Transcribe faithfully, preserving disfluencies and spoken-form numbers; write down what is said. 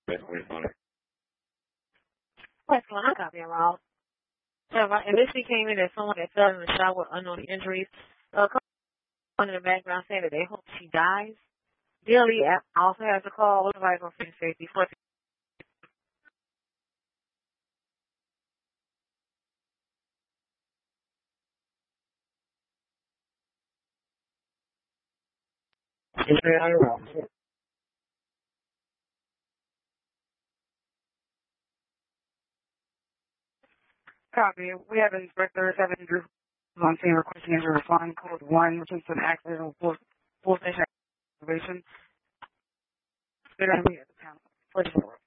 What's going on, copy wrong? So, right, and this came in as someone that fell in the shower with unknown injuries. Uh, in the background saying that they hope she dies. D L E also has a call with advice on safety for Copy. We have inspector seven group on scene requesting you to respond code one, which is an accident of full, full station activation. They're going to be at the town. forty-four.